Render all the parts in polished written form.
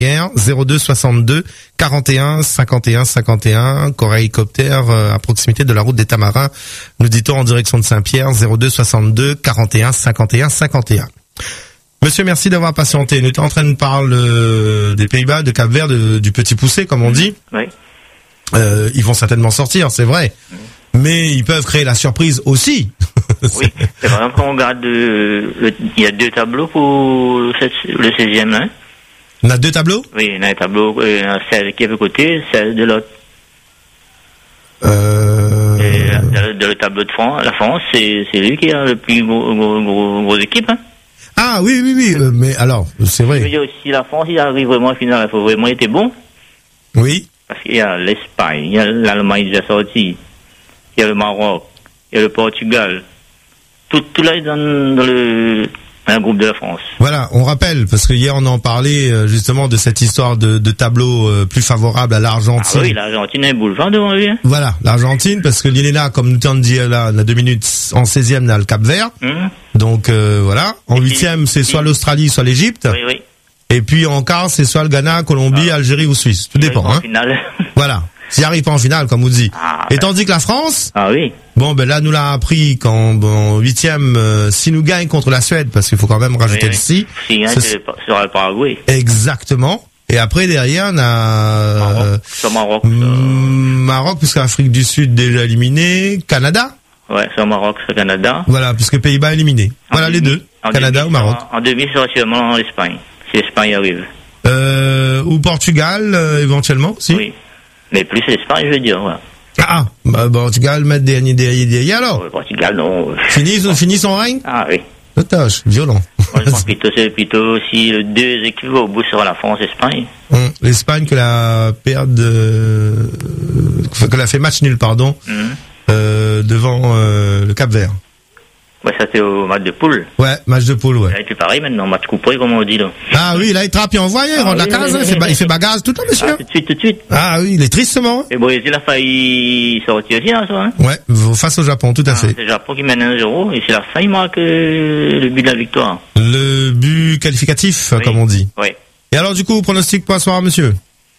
02 62 41 51 51, Coréicoptère à proximité de la route des Tamarins, nous dit-on en direction de Saint-Pierre, 02 62 41 51 51. Monsieur, merci d'avoir patienté. Nous étions en train de parler des Pays-Bas, de Cap-Vert, du petit poussé, comme on dit. Oui. Ils vont certainement sortir, c'est vrai. Mais ils peuvent créer la surprise aussi. Oui, c'est vrai qu'on regarde, il y a 2 tableaux pour le 16e, là. On a 2 tableaux? Oui, il y a un tableau, celle qui est de côté, celle de l'autre. De le tableau de France, la France, c'est lui qui a le plus gros équipe, hein. Ah oui, mais alors, c'est vrai. Je veux dire aussi, la France, il arrive vraiment en finale, il faut vraiment être bon. Oui. Parce qu'il y a l'Espagne, il y a l'Allemagne déjà sorti, il y a le Maroc, il y a le Portugal. Tout là est dans un groupe de la France. Voilà, on rappelle, parce que hier on en parlait justement de cette histoire de tableau plus favorable à l'Argentine. Ah oui, l'Argentine a un boulevard devant lui. Hein. Voilà, l'Argentine, parce que l'INENA, comme nous t'en dit là, on a 2 minutes, en 16e, on a le Cap-Vert. Donc voilà, en 8e, c'est soit l'Australie, soit l'Égypte. Oui. Et puis en quart, c'est soit le Ghana, Colombie, Algérie ou Suisse. Tout dépend. En finale. Voilà. S'il arrive pas en finale, comme vous dit. Et tandis que la France, bon, ben là, nous l'a appris qu'en 8e, si nous gagne contre la Suède, parce qu'il faut quand même rajouter le si. Si gagne, c'est sera le Paraguay. Exactement. Et après, derrière, on a Maroc, puisque l'Afrique du Sud déjà éliminé. Canada. Ouais, c'est au Maroc, c'est au Canada. Voilà, puisque Pays-Bas éliminé. Voilà les deux. Canada ou Maroc. En demi, c'est sûrement l'Espagne. Si l'Espagne arrive. Ou Portugal, éventuellement, si. Oui. Mais plus l'Espagne, je veux dire, voilà. Ah, bah, Portugal, mettre derrière, alors. Portugal, non. Fini son règne? Ah, oui. Tâche, violent. Moi, je pense plutôt si les 2 équipes au bout sera la France et l'Espagne. L'Espagne que la perde, que la fait match nul, pardon, devant, le Cap-Vert. Ouais, ça c'est au match de poule. Ouais, match de poule, ouais. Là, c'est pareil maintenant, match coupé, comme on dit, là. Ah oui, là, il trappe et envoie, il rentre la case, il fait bagage tout le temps, monsieur. Ah, tout de suite. Ah oui, il est tristement. Et Brésil a failli sortir aussi, là, ça, hein. Ouais, face au Japon, tout à fait. C'est le Japon qui mène 1-0, et c'est la fin, il marque le but de la victoire. Le but qualificatif, comme on dit. Oui. Et alors, du coup, pronostic pour ce soir, monsieur?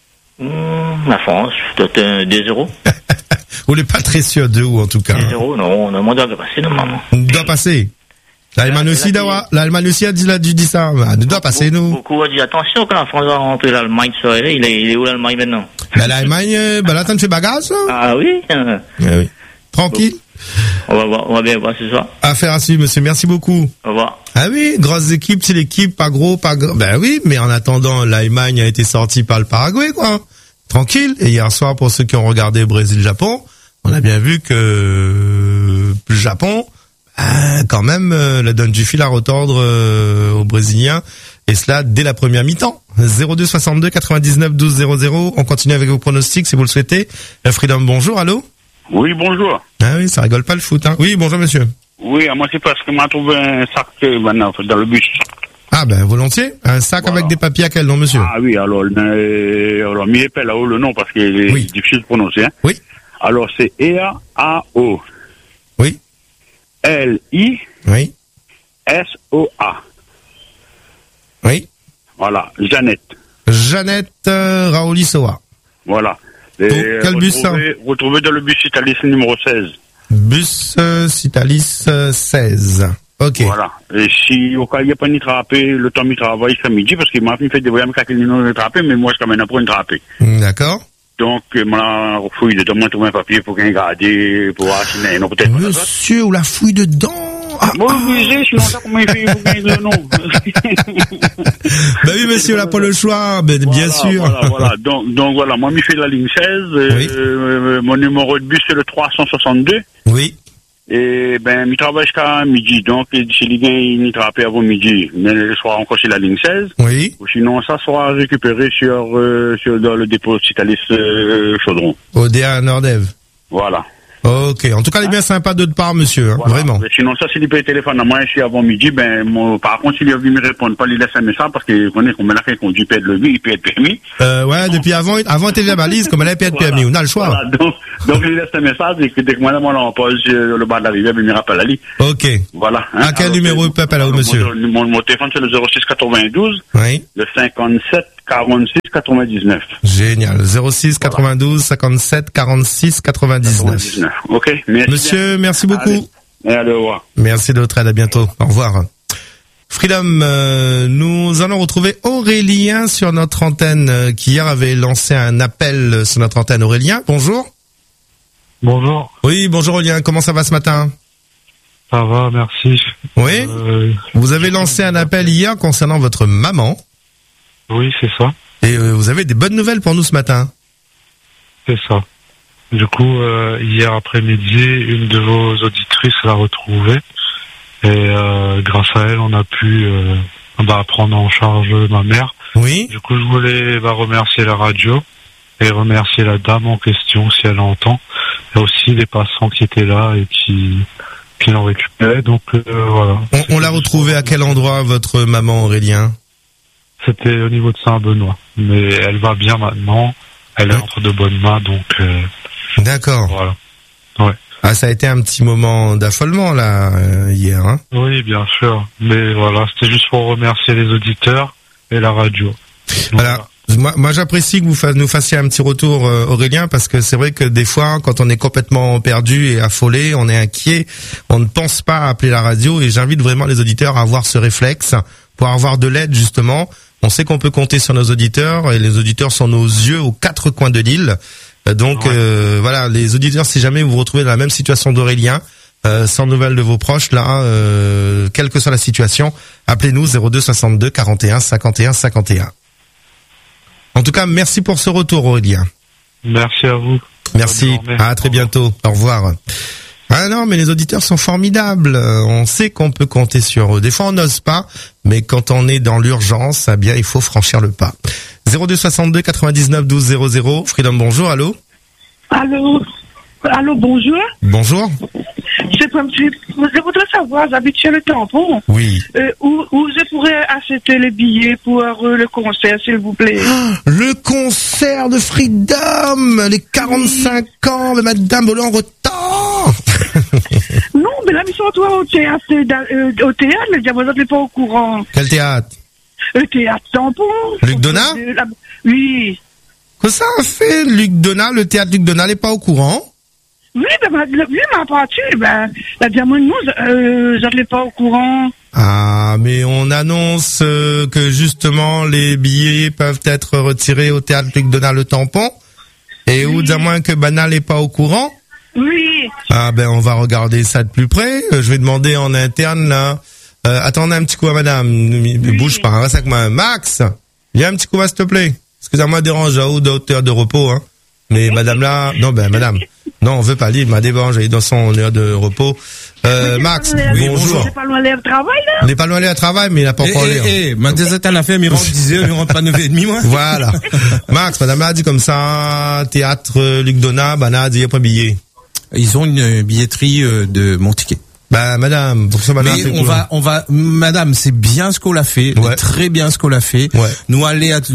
La France, peut-être 2-0. Vous n'êtes pas très sûr de où, en tout cas. 2-0, non, on doit passer, normalement. On doit passer. L'Allemagne aussi a dit ça. On doit passer, nous. Beaucoup ont dit, attention, quand la France va rentrer l'Allemagne, il est où l'Allemagne maintenant? L'Allemagne, là, t'en fais bagage, là? Ah oui? Oui. Tranquille. On va bien voir ce soir. Affaire à suivre, monsieur. Merci beaucoup. Au revoir. Ah oui, grosse équipe, c'est l'équipe, pas gros, pas grand. Ben oui, mais en attendant, l'Allemagne a été sortie par le Paraguay, quoi. Tranquille. Et hier soir, pour ceux qui ont regardé Brésil-Japon, on a bien vu que le Japon, quand même, la donne du fil à retordre aux Brésiliens. Et cela dès la première mi-temps. 02 62 99 12 00. On continue avec vos pronostics si vous le souhaitez. Freedom, bonjour, allô? Oui, bonjour. Ah oui, ça rigole pas le foot, hein. Oui, bonjour, monsieur. Oui, moi c'est parce que m'a trouvé un sac maintenant dans le bus. Ah ben volontiers. Un sac avec des papiers à quel nom, monsieur? Ah oui, alors m'y épelle là-haut le nom parce qu'il est difficile de prononcer. Hein. Oui. Alors c'est E-A-O. Oui. L-I. Oui. S-O-A. Oui. Voilà, Jeannette. Jeannette Raouli-Soa. Voilà. Quel bus ça? Retrouvé dans le bus Citalis numéro 16. Bus Citalis 16. Ok. Voilà. Et si au cas il n'y a pas ni trappé, le temps m'y travaille jusqu'à midi, parce qu'il m'a fait des voyages avec les trappé, mais moi je quand pour une trappé. D'accord. Donc, moi, fouille dedans, moi, trouver un papier pour qu'il garder, pour assigner, non, peut-être. Monsieur, ou la fouille dedans? Ah, moi, obligé, sinon, ça, comment il fait, pour gagner le nom? Ben oui, monsieur, on n'a pas le choix, ben, bien sûr. Voilà. Donc, voilà, moi, je fais la ligne 16, mon numéro de bus, c'est le 362. Oui. Et, il travaille jusqu'à midi, donc, si les gars, il travaille avant midi, mais le soir, encore sur la ligne 16. Oui. Ou sinon, ça sera récupéré dans le dépôt Citalis, Chaudron. Au DA Nordève. Voilà. Ok. En tout cas, il est bien sympa de part, monsieur, hein, voilà. vraiment. Mais sinon, ça, s'il peut téléphone à moi, ici avant midi, par contre, s'il a vu me répondre, pas lui laisser un message, parce qu'il connaît qu'on me l'a fait conduire, il peut être permis. Ouais, depuis avant, il était déjà balise, comme elle a peut être permis, on a le choix. Voilà, donc, il laisse un message, et que dès que moi, on pose le bas de la rivière, il me rappelle à lui. Ok. Voilà. À quel numéro il peut appeler, monsieur? Mon téléphone, c'est le 06 92. Oui. Le 57 46 99. Génial. 06 92 57 46 99. Ok, merci. Monsieur, merci beaucoup. Allez, au revoir. Merci de votre aide, à bientôt. Au revoir. Freedom, nous allons retrouver Aurélien sur notre antenne, qui hier avait lancé un appel sur notre antenne. Aurélien, bonjour. Bonjour. Oui, bonjour Aurélien, comment ça va ce matin? Ça va, merci. Oui. Vous avez lancé un appel hier concernant votre maman. Oui, c'est ça. Et vous avez des bonnes nouvelles pour nous ce matin. C'est ça. Du coup, hier après-midi, une de vos auditrices l'a retrouvée. Et grâce à elle, on a pu prendre en charge ma mère. Oui. Du coup, je voulais remercier la radio et remercier la dame en question, si elle entend. Et aussi les passants qui étaient là et qui l'ont récupéré. Donc voilà. On l'a retrouvée à quel endroit, votre maman, Aurélien? C'était au niveau de Saint-Benoît. Mais elle va bien maintenant. Elle est entre de bonnes mains, donc... D'accord. Voilà. Ouais. Ah, ça a été un petit moment d'affolement, là, hier, hein? Oui, bien sûr. Mais voilà, c'était juste pour remercier les auditeurs et la radio. Donc, voilà. Moi, j'apprécie que vous nous fassiez un petit retour, Aurélien, parce que c'est vrai que des fois, quand on est complètement perdu et affolé, on est inquiet, on ne pense pas à appeler la radio, et j'invite vraiment les auditeurs à avoir ce réflexe pour avoir de l'aide, justement. On sait qu'on peut compter sur nos auditeurs, et les auditeurs sont nos yeux aux quatre coins de l'île. Donc voilà, les auditeurs, si jamais vous vous retrouvez dans la même situation d'Aurélien, sans nouvelles de vos proches, là, quelle que soit la situation, appelez-nous 02 62 41 51 51. En tout cas, merci pour ce retour, Aurélien. merci à vous. Merci, à très bientôt. Au revoir. Ah non, mais les auditeurs sont formidables. On sait qu'on peut compter sur eux. Des fois, on n'ose pas, mais quand on est dans l'urgence, eh bien, il faut franchir le pas. 02 62 99 12 00. Freedom, bonjour, allô? Allô, bonjour. Bonjour. Je voudrais savoir, j'habite chez le tampon. Oui. Où je pourrais acheter les billets pour le concert, s'il vous plaît. Le concert de Freedom, les 45 ans, mais Madame Bollon en retard. Non, mais la mission toi au théâtre, le diable n'est pas au courant. Quel théâtre? Le théâtre tampon. Luc Donat? Oui. Que ça a fait, Luc Donat, le théâtre Luc Donat n'est pas au courant? Oui, ma partie, la diamant, nous, je n'étais pas au courant. Ah, mais on annonce que justement les billets peuvent être retirés au théâtre Luc Donat le tampon. Et où, à moins que Banal n'est pas au courant? Oui. Ah ben, on va regarder ça de plus près. Je vais demander en interne, là. Attendez un petit coup à madame. Bouge pas, reste avec moi. Max, viens un petit coup, s'il te plaît. Excusez-moi de déranger à haut de hauteur de repos, hein. Mais madame là, non, madame. Non, on veut pas lire, ma dérange, elle est dans son heure de repos. Max, bonjour. On n'est pas loin d'aller au travail, là? On n'est pas loin d'aller au travail, mais il n'a pas encore l'air. Ma désert à la ferme, il rentre 10h, il rentre pas 9h30, moi. Voilà. Max, madame a dit comme ça, théâtre Luc Donat, a dit, il n'y a pas de billet. Ils ont une billetterie de mon ticket. Bah, madame, pour ça, madame. Mais on va, madame, c'est bien ce qu'on l'a fait, très bien ce qu'on l'a fait. Ouais. Nous aller à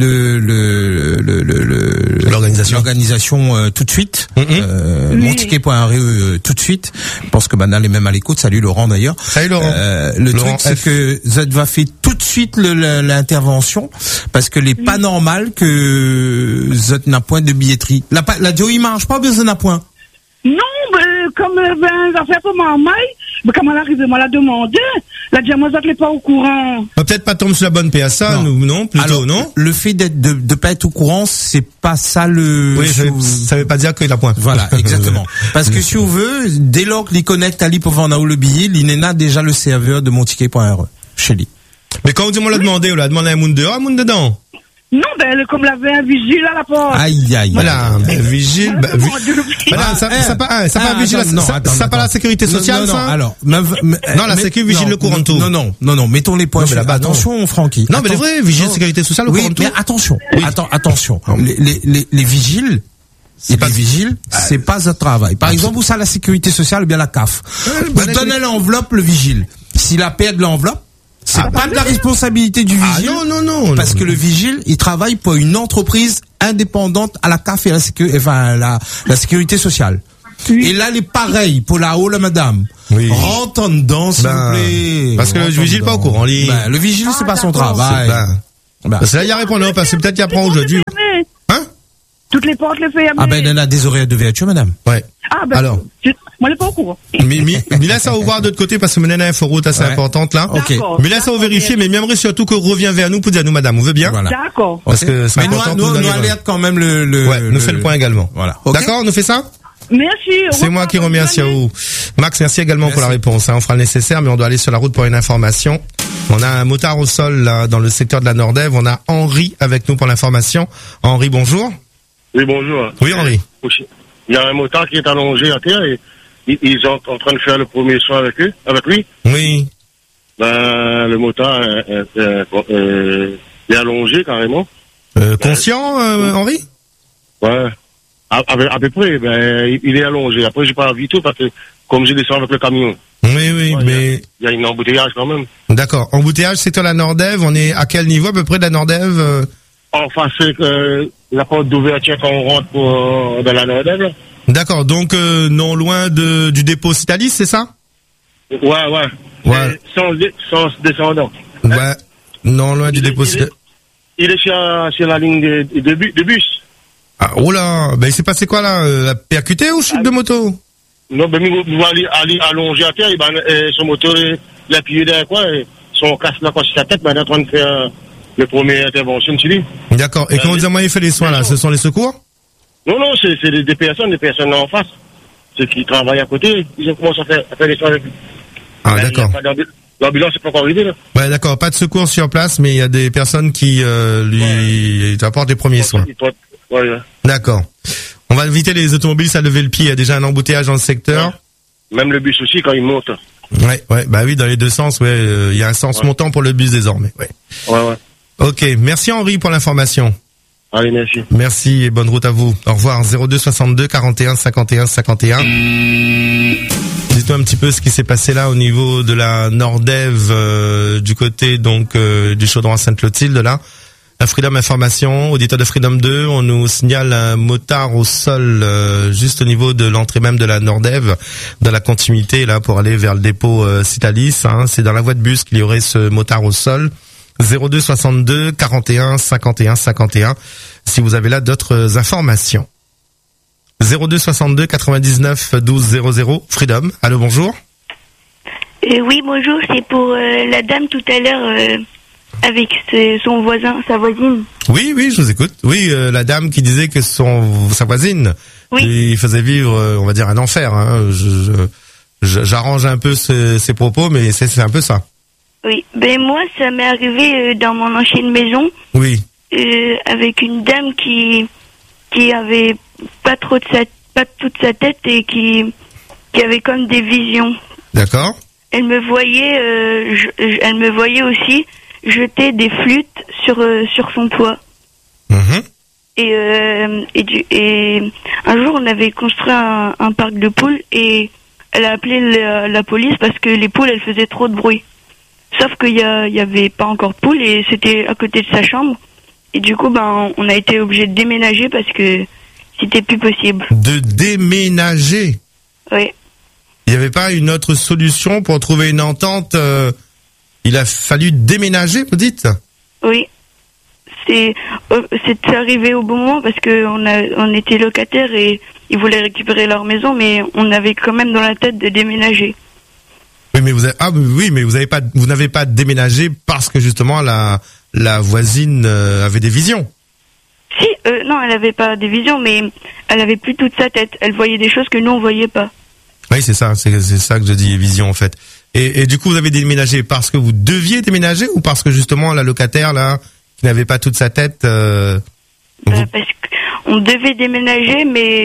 l'organisation tout de suite, monticket.re tout de suite. Je pense que Banal est même à l'écoute. Salut Laurent d'ailleurs. Salut Laurent. Le truc c'est que Z va faire tout de suite l'intervention parce que n'est pas normal que Z n'a point de billetterie. La Joe il marche pas, besoin d'un point. Non, comme ça fait pour ma maille, comment elle arrive, moi la demandé, la diamant n'est pas au courant. On va peut-être pas tomber sur la bonne PSA, non, plutôt, alors, non? Le fait de pas être au courant, c'est pas ça le... Oui, ça veut pas dire qu'il a point. Voilà, exactement. Parce que si on veut, dès lors qu'il connecte à pour vendre le billet, il a déjà le serveur de monticket.re chez lui. Mais quand on l'a demandé, on l'a demandé à un monde dehors, un monde dedans. Non, comme l'avait un vigile à la porte. Aïe. Voilà, un vigile. Voilà, ça pas un vigile, ça pas la sécurité sociale, ça? Non, alors. Non, la sécurité vigile le courant tout. Non, mettons les points. Attention, Francky. Non, mais le vrai, vigile sécurité sociale le courant tout. Mais attention. Attention. Les vigiles, c'est pas notre travail. Par exemple, vous savez la sécurité sociale ou bien la CAF. Vous donnez l'enveloppe, le vigile. S'il a perdu l'enveloppe, c'est pas de la responsabilité du vigile. Non. Parce que le vigile, il travaille pour une entreprise indépendante à la CAF et la sécurité sociale. Oui. Et là, il est pareil pour la haut, la madame. Oui. Rentre en dedans, s'il vous plaît. Parce que le vigile pas au courant. Le vigile, c'est pas son travail. Bah. C'est là, il y a répondre, parce que peut-être qu'il apprend aujourd'hui. Hein? Toutes les portes les fermées. Ah ben, il en a des oreilles de vertu, madame. Ouais. Ah ben, Alors. Moi, je l'ai pas au courant. Mais laisse à ouvrir de l'autre côté parce que mon inforoute assez Ouais. importante là. Ok. Mais laisse à vérifier, mais j'aimerais surtout que revient vers nous pour dire à nous, madame, on veut bien? Voilà. D'accord. Parce que c'est Mais important nous pour donner- alerte quand même Ouais, nous fait le point également. Voilà. Ok. D'accord, on nous fait ça? Merci. au C'est revoir, moi qui bonne remercie à journée. vous. Max, merci également pour la réponse. Hein. On fera le nécessaire, mais on doit aller sur la route pour une information. On a un motard au sol là, dans le secteur de la Nordève. On a Henri avec nous pour l'information. Henri, bonjour. Oui, bonjour. Oui, Henri. Il y a un motard qui est allongé à terre et ils sont en train de faire le premier soin avec lui. Oui. Ben, le motard est allongé carrément. Conscient, Henri? Ouais. À peu près, ben, il est allongé. Après, j'ai pas vu tout parce que comme je descends avec le camion. Oui, oui, Ouais, mais... Il y a une embouteillage quand même. D'accord. Embouteillage, secteur de la Nordève. On est à quel niveau à peu près de la Nordève? Enfin, c'est la porte d'ouverture quand on rentre dans la Nordève, là. D'accord. Donc, non loin du dépôt Citalis, c'est ça? Ouais. Ouais. Sans descendant. Ouais. Non loin du dépôt Citalis. Il est sur la ligne de bus. Ah, oh là, ben il s'est passé quoi là? La percuté ou chute de moto? Non, ben, il va aller allonger à terre, son moteur, il a appuyé derrière quoi, et son casque là, quoi, sur sa tête, ben, il est en train de faire le premier intervention, tu dis. D'accord. Et comment il fait les soins là? Ce sont les secours? Non, c'est des personnes là en face. Ceux qui travaillent à côté, ils ont commencé à faire les soins avec lui. Ah, Ben, d'accord. L'ambulance n'est pas encore arrivée, là. Ouais, d'accord. Pas de secours sur place, mais il y a des personnes qui lui apportent les premiers soins. Ouais. D'accord. On va éviter les automobiles à lever le pied. Il y a déjà un embouteillage dans le secteur. Même le bus aussi, quand il monte. Ouais, bah oui, dans les deux sens, ouais. Il y a un sens montant pour le bus désormais. Ouais. Ouais. Ok. Merci Henri pour l'information. Allez, merci. Merci et bonne route à vous. Au revoir. 02 62 41 51 51. Dites-nous un petit peu ce qui s'est passé là au niveau de la Nordève, du côté donc du Chaudron à Sainte-Clotilde là. La Freedom Information, auditeur de Freedom 2, on nous signale un motard au sol juste au niveau de l'entrée même de la Nordève, dans la continuité là pour aller vers le dépôt Citalis. Hein. C'est dans la voie de bus qu'il y aurait ce motard au sol. 02 62 41 51 51. Si vous avez là d'autres informations. 02 62 99 12 00. Freedom. Allô, bonjour. Oui, bonjour. C'est pour la dame tout à l'heure. Avec son voisin, sa voisine. Oui, je vous écoute. Oui, la dame qui disait que sa voisine, il faisait vivre, on va dire, un enfer. Hein. J'arrange un peu ses propos, mais c'est un peu ça. Oui, ben moi, ça m'est arrivé dans mon ancienne maison. Oui. Avec une dame qui avait pas toute sa tête et qui avait comme des visions. D'accord. Elle me voyait aussi jeter des flûtes sur son toit. Mmh. Et un jour on avait construit un parc de poules et elle a appelé la police parce que les poules elles faisaient trop de bruit. Sauf qu'il y avait pas encore de poules et c'était à côté de sa chambre. Et du coup on a été obligé de déménager parce que c'était plus possible. De déménager? Oui. Il n'y avait pas une autre solution pour trouver une entente? Il a fallu déménager, vous dites? Oui. C'est arrivé au bon moment parce que on était locataires et ils voulaient récupérer leur maison, mais on avait quand même dans la tête de déménager. Oui, mais vous n'avez pas déménagé parce que justement la voisine avait des visions. Si, non, elle avait pas des visions, mais elle avait plus toute sa tête. Elle voyait des choses que nous on voyait pas. Oui, c'est ça que je dis, vision en fait. Et du coup, vous avez déménagé parce que vous deviez déménager ou parce que justement la locataire là qui n'avait pas toute sa tête Parce qu'on devait déménager,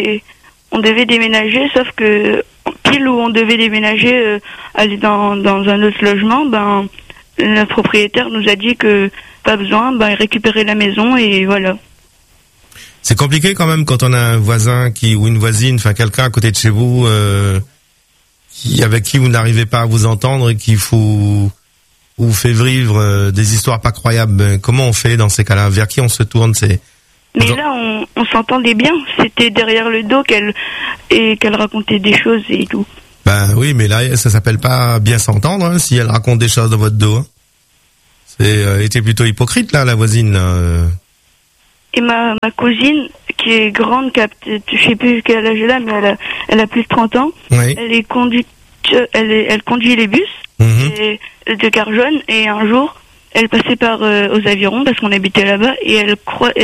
sauf que pile où on devait déménager, aller dans un autre logement, notre propriétaire nous a dit que pas besoin, il récupérait la maison et voilà. C'est compliqué quand même quand on a un voisin ou une voisine, enfin quelqu'un à côté de chez vous avec qui vous n'arrivez pas à vous entendre et qui vous fait vivre des histoires pas croyables. Comment on fait dans ces cas-là? Vers qui on se tourne? Mais là, on s'entendait bien. C'était derrière le dos qu'elle racontait des choses et tout. Ben oui, mais là, ça s'appelle pas bien s'entendre, hein, si elle raconte des choses dans votre dos. Hein. Elle était plutôt hypocrite, là, la voisine, là. Et ma cousine, qui est grande, je sais plus quel âge elle a, mais elle a plus de 30 ans. Oui. Elle conduit les bus de Carjonne, et un jour, elle passait par aux Avirons parce qu'on habitait là-bas, et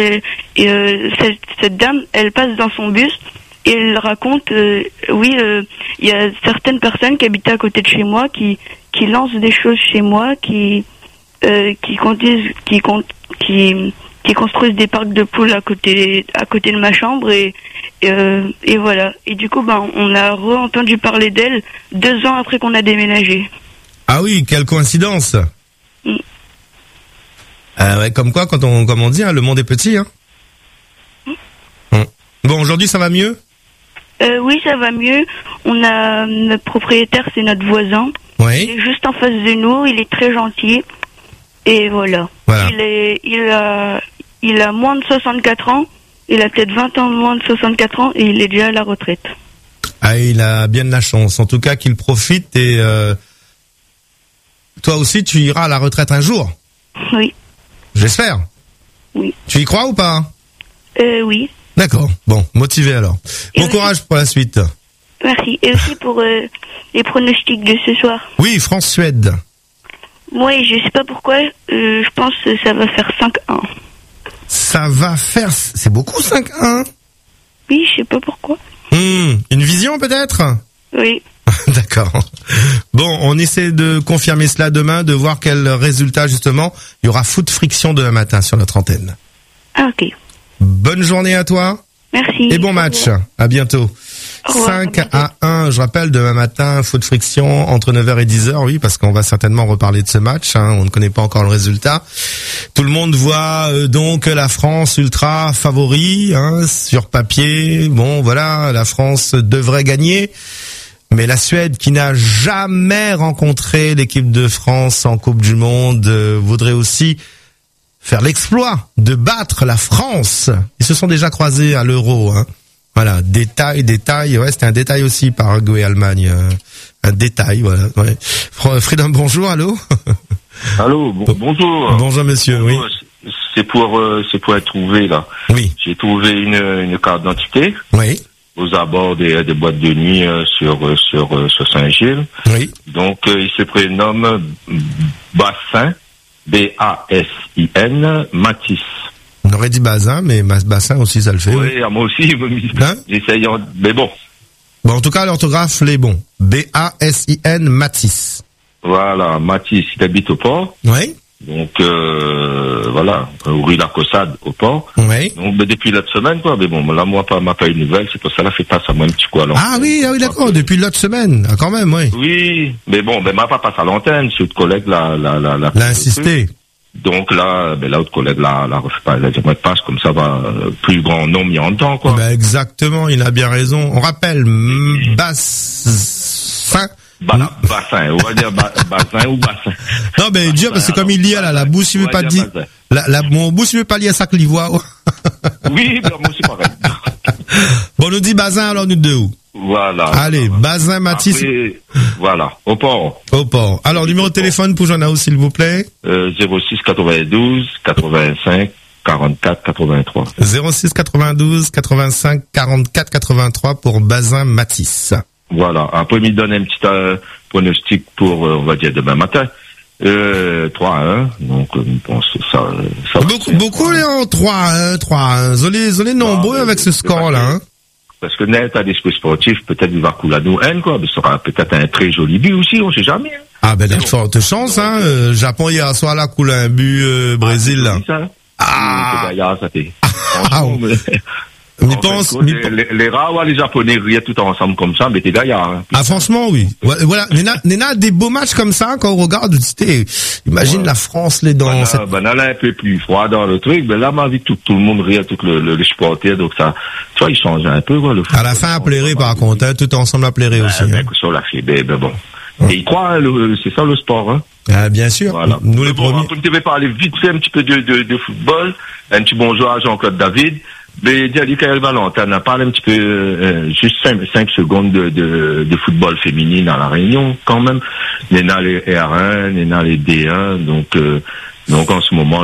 cette dame, elle passe dans son bus et elle raconte, il y a certaines personnes qui habitaient à côté de chez moi qui lancent des choses chez moi, qui construisent des parcs de poules à côté de ma chambre, et voilà. Et du coup, on a re-entendu parler d'elle 2 ans après qu'on a déménagé. Ah oui, quelle coïncidence. Ouais, comme quoi, comme on dit, hein, le monde est petit, hein. Bon, aujourd'hui, ça va mieux? Oui, ça va mieux. On a notre propriétaire, c'est notre voisin. Oui. Il est juste en face de nous. Il est très gentil. Et voilà. Il a moins de 64 ans. Il a peut-être 20 ans moins de 64 ans et il est déjà à la retraite. Ah, il a bien de la chance. En tout cas, qu'il profite, et toi aussi, tu iras à la retraite un jour. Oui. J'espère. Oui. Tu y crois ou pas? Oui. D'accord. Bon, motivé alors. Bon courage pour la suite. Merci. Et aussi pour les pronostics de ce soir. Oui, France-Suède. Oui, je sais pas pourquoi. Je pense que ça va faire 5-1. Ça va faire... C'est beaucoup 5-1? Oui, je sais pas pourquoi. Une vision peut-être? Oui. D'accord. Bon, on essaie de confirmer cela demain, de voir quel résultat justement. Il y aura Foot Friction demain matin sur notre antenne. Ah, ok. Bonne journée à toi. Merci. Et bon match. À bientôt. 5-1, je rappelle, demain matin, Foot Friction entre 9h et 10h, oui, parce qu'on va certainement reparler de ce match, hein, on ne connaît pas encore le résultat. Tout le monde voit donc la France ultra favori, hein, sur papier. Bon, voilà, la France devrait gagner. Mais la Suède, qui n'a jamais rencontré l'équipe de France en Coupe du Monde, voudrait aussi faire l'exploit de battre la France. Ils se sont déjà croisés à l'Euro, hein. Voilà, détail, ouais, c'était un détail aussi, Paraguay-Allemagne, un détail, voilà. Ouais. Freedom, bonjour, allô. Allô, bonjour. Bonjour monsieur, oui. C'est pour être trouvé là. Oui. J'ai trouvé une carte d'identité. Oui. Aux abords des boîtes de nuit sur Saint-Gilles. Oui. Donc il se prénomme Bassin, B-A-S-I-N, Matisse. On aurait dit Bazin, mais Bassin aussi, ça le fait. Oui, moi aussi, hein? j'essaye, mais bon. Bon, en tout cas, l'orthographe, l'est bon. B-A-S-I-N, Matisse. Voilà, Matisse, il habite au port. Oui. Donc, voilà, rue La Cossade, au port. Oui. Donc, depuis l'autre semaine, quoi. Mais bon, là, moi, m'a pas eu de nouvelles, c'est pour ça, là, fait passe à moi un petit coup à l'antenne. Ah oui, d'accord, depuis l'autre semaine. Ah, quand même, oui. Oui, mais bon, m'a pas passé à l'antenne, c'est autre collègue, l'a insisté. Donc là, l'autre collègue la refait pas, elle a dit, moi, passe, comme ça va, plus grand nombre y entend, quoi. Exactement, il a bien raison. On rappelle, Bassin. Bassin, on va dire bassin ou bassin. Non, mais dire, parce que comme il dit, la bouche, il veut pas dire, mon bouche, il veut pas lire ça que l'ivoire. Oui, moi aussi, pareil. Bon, nous dit Bazin, alors nous deux où? Voilà. Allez, Bazin, Matisse. Après, voilà, au port. Au port. Alors, numéro de téléphone pour Jean-Naou, s'il vous plaît. 06 92 85 44 83. 06 92 85 44 83 pour Bazin, Matisse. Voilà. Après, il me donne un petit pronostic pour, on va dire, demain matin. 3-1. Donc, bon, ça beaucoup, Léon. 3-1. Zolé nombreux avec ce score-là, hein. Parce que net à l'esprit sportif, peut-être il va couler à nous haine, quoi. Mais ce sera peut-être un très joli but aussi, on sait jamais. Hein. Ah, ben, il y a de fortes chances, hein. Japon, hier soir, là, coule un but, Brésil, là. Mais pense, les rats, les Japonais riaient tout ensemble comme ça, mais t'es gaillard. Hein. Ah, franchement, oui. Voilà. Néna, des beaux matchs comme ça, quand on regarde, imagine la France, les dents. Là, un peu plus froid dans le truc, mais là, ma vie, tout le monde riait, tout le supporter, donc ça, tu vois, il change un peu, quoi, le foot. À la fin, à plairer, par contre, hein, tout ensemble à plairer aussi. Hein. Sur la fille, ben bon. Et il croit, c'est ça le sport, hein. Ah, bien sûr. Voilà. Nous les premiers. On devait parler vite fait un petit peu de football. Un petit bonjour à Jean-Claude David. Mais dit Michael Valentin, on a parlé un petit peu, juste 5 secondes de football féminine à La Réunion, quand même. Néna les R1, Néna les D1, donc, Donc en ce moment,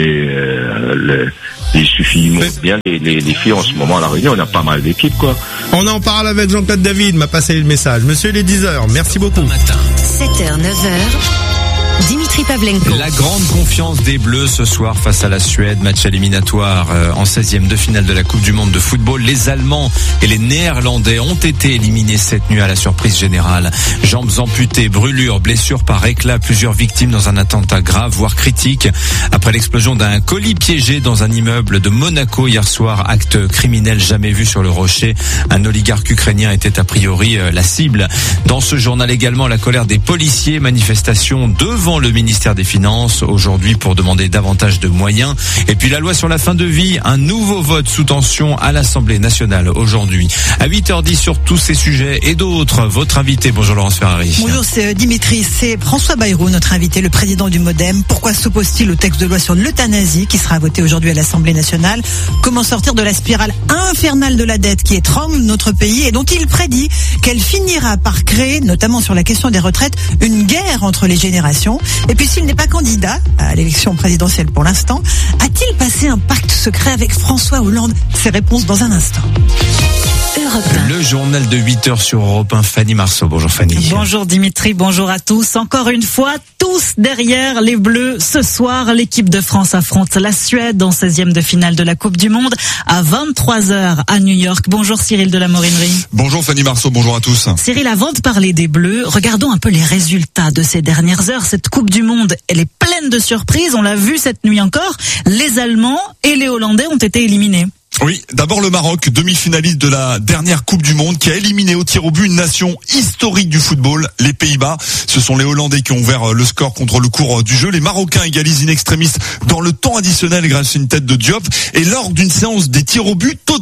il suffit bien les filles en ce moment à la Réunion, on a pas mal d'équipes quoi. On en parle avec Jean-Claude David, m'a passé le message. Monsieur, il est 10h, merci beaucoup. 7h, 9h. Dimitri Pavlenko. La grande confiance des Bleus ce soir face à la Suède, match éliminatoire en 16e de finale de la Coupe du Monde de football. Les Allemands et les Néerlandais ont été éliminés cette nuit à la surprise générale. Jambes amputées, brûlures, blessures par éclat, plusieurs victimes dans un attentat grave, voire critique. Après l'explosion d'un colis piégé dans un immeuble de Monaco hier soir, acte criminel jamais vu sur le rocher. Un oligarque ukrainien était a priori la cible. Dans ce journal également, la colère des policiers, manifestation devant le ministère des Finances aujourd'hui pour demander davantage de moyens. Et puis la loi sur la fin de vie, un nouveau vote sous tension à l'Assemblée nationale aujourd'hui. À 8h10 sur tous ces sujets et d'autres, votre invité, bonjour Laurence Ferrari. Bonjour, c'est Dimitri, c'est François Bayrou, notre invité, le président du MoDem. Pourquoi s'oppose-t-il au texte de loi sur l'euthanasie qui sera voté aujourd'hui à l'Assemblée nationale? Comment sortir de la spirale infernale de la dette qui étrangle notre pays et dont il prédit qu'elle finira par créer, notamment sur la question des retraites, une guerre entre les générations? Et puis s'il n'est pas candidat à l'élection présidentielle pour l'instant, a-t-il passé un pacte secret avec François Hollande? Ses réponses dans un instant. Le journal de 8h sur Europe 1, Fanny Marceau. Bonjour Fanny. Bonjour Dimitri, bonjour à tous. Encore une fois, tous derrière les Bleus. Ce soir, l'équipe de France affronte la Suède en 16e de finale de la Coupe du Monde à 23h à New York. Bonjour Cyril de la Morinerie. Bonjour Fanny Marceau, bonjour à tous. Cyril, avant de parler des Bleus, regardons un peu les résultats de ces dernières heures. Cette Coupe du Monde, elle est pleine de surprises. On l'a vu cette nuit encore. Les Allemands et les Hollandais ont été éliminés. Oui, d'abord le Maroc, demi-finaliste de la dernière Coupe du Monde, qui a éliminé au tir au but une nation historique du football, les Pays-Bas. Ce sont les Hollandais qui ont ouvert le score contre le cours du jeu. Les Marocains égalisent in extremis dans le temps additionnel grâce à une tête de Diop. Et lors d'une séance des tirs au but